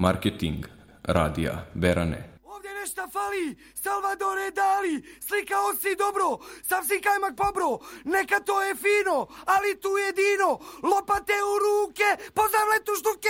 Marketing radija Berane. Ovdje nešta fali, Salvadore Dali, slikao si dobro, sav si kajmak pobro, neka to je fino, ali tu jedino, lopate u ruke, poznam letu štuk